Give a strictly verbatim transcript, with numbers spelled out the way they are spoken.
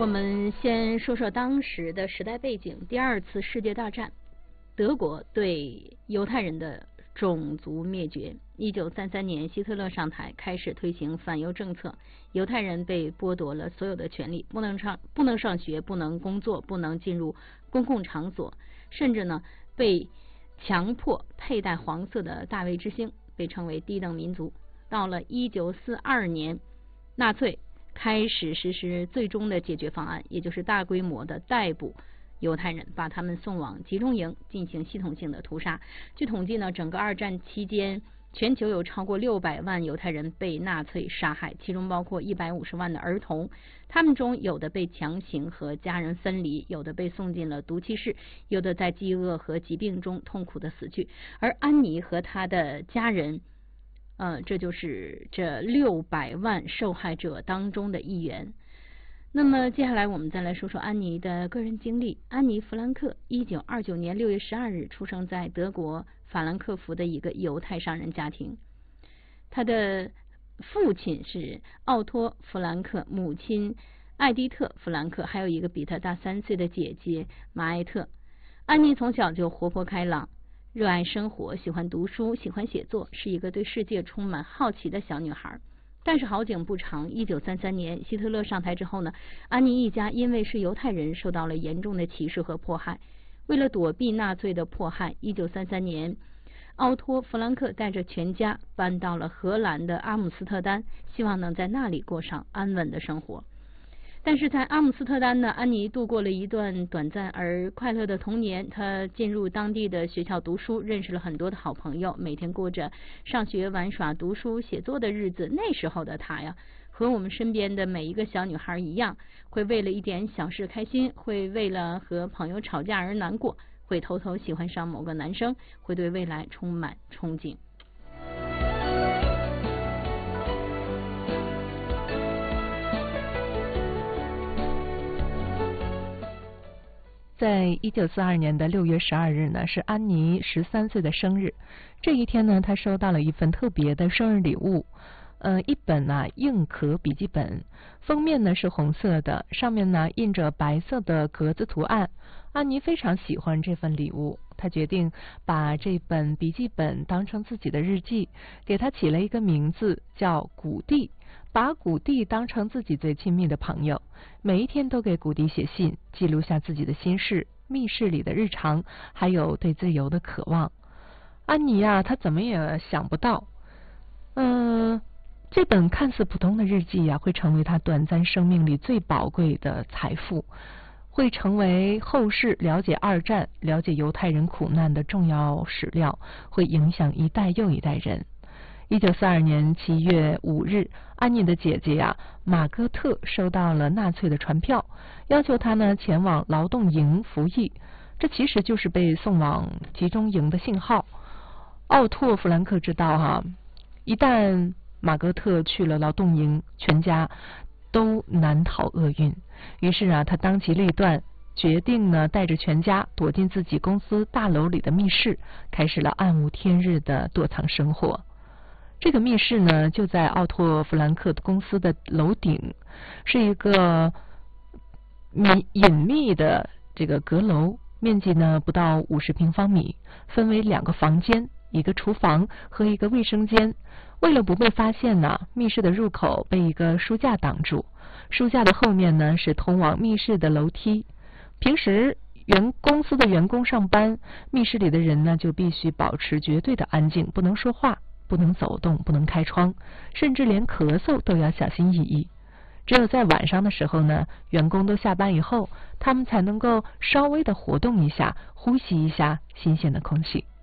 我们先说说当时的时代背景。第二次世界大战，德国对犹太人的种族灭绝。一九三三年，希特勒上台，开始推行反犹政策，犹太人被剥夺了所有的权利，不能上不能上学，不能工作，不能进入公共场所，甚至呢被强迫佩戴黄色的大卫之星，被称为低等民族。到了一九四二年，纳粹开始实施最终的解决方案，也就是大规模的逮捕犹太人，把他们送往集中营进行系统性的屠杀。据统计呢，整个二战期间，全球有超过六百万犹太人被纳粹杀害，其中包括一百五十万的儿童，他们中有的被强行和家人分离，有的被送进了毒气室，有的在饥饿和疾病中痛苦的死去。而安妮和她的家人呃，这就是这六百万受害者当中的一员。那么接下来我们再来说说安妮的个人经历。安妮·弗兰克一九二九年六月十二日出生在德国法兰克福的一个犹太商人家庭。他的父亲是奥托·弗兰克，母亲艾迪特·弗兰克，还有一个比他大三岁的姐姐马艾特。安妮从小就活泼开朗，热爱生活，喜欢读书，喜欢写作，是一个对世界充满好奇的小女孩。但是好景不长，一九三三年希特勒上台之后呢，安妮一家因为是犹太人受到了严重的歧视和迫害。为了躲避纳粹的迫害，一九三三年奥托·弗兰克带着全家搬到了荷兰的阿姆斯特丹，希望能在那里过上安稳的生活。但是在阿姆斯特丹呢，安妮度过了一段短暂而快乐的童年。她进入当地的学校读书，认识了很多的好朋友，每天过着上学、玩耍、读书、写作的日子。那时候的她呀，和我们身边的每一个小女孩一样，会为了一点小事开心，会为了和朋友吵架而难过，会偷偷喜欢上某个男生，会对未来充满憧憬。 在一九四二年的六月十二日呢，是安妮十三岁的生日。这一天呢，她收到了一份特别的生日礼物，呃，一本呢、啊、硬壳笔记本，封面呢是红色的，上面呢印着白色的格子图案。安妮非常喜欢这份礼物，她决定把这本笔记本当成自己的日记，给它起了一个名字叫古蒂，把古蒂当成自己最亲密的朋友，每一天都给古蒂写信，记录下自己的心事、密室里的日常，还有对自由的渴望。安妮啊，她怎么也想不到，嗯、呃，这本看似普通的日记啊，会成为她短暂生命里最宝贵的财富，会成为后世了解二战、了解犹太人苦难的重要史料，会影响一代又一代人。一九四二年七月五日，安妮的姐姐呀、啊、玛戈特收到了纳粹的传票，要求她呢前往劳动营服役，这其实就是被送往集中营的信号。奥托·弗兰克知道哈、啊，一旦玛戈特去了劳动营，全家都难逃厄运。于是啊，他当机立断，决定呢带着全家躲进自己公司大楼里的密室，开始了暗无天日的躲藏生活。这个密室呢，就在奥托·弗兰克的公司的楼顶，是一个隐隐秘的这个阁楼，面积呢不到五十平方米，分为两个房间，一个厨房和一个卫生间。为了不被发现呢，密室的入口被一个书架挡住，书架的后面呢是通往密室的楼梯。平时原公司的员工上班，密室里的人呢就必须保持绝对的安静，不能说话，不能走动，不能开窗，甚至连咳嗽都要小心翼翼。只有在晚上的时候呢，员工都下班以后，他们才能够稍微的活动一下，呼吸一下新鲜的空气。